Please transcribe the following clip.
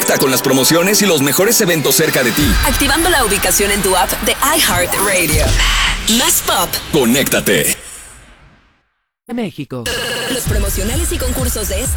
Conecta con las promociones y los mejores eventos cerca de ti. Activando la ubicación en tu app de iHeartRadio. Más pop. Conéctate. México. Los promocionales y concursos de esta